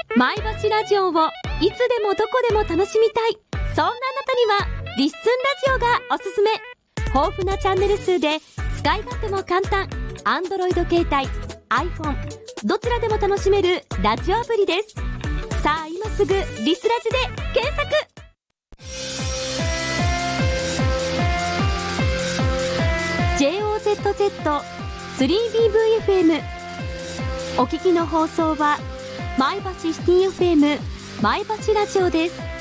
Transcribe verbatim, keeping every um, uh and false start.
前橋ラジオをいつでもどこでも楽しみたい、そんなあなたにはリッスンラジオがおすすめ。豊富なチャンネル数で使い勝手も簡単。 Android 携帯、 iPhone どちらでも楽しめるラジオアプリです。さあ今すぐリスラジで検索。ジェイオーゼットゼットスリービーブイエフエム お聞きの放送は前橋シティ エフエム 前橋ラジオです。